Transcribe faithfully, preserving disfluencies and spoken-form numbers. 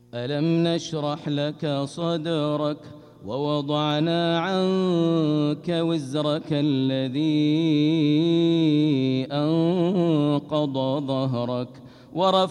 ألم نشرح لك صدرك ووضعنا عنك وزرك الذي أنقض ظهرك ورفعنا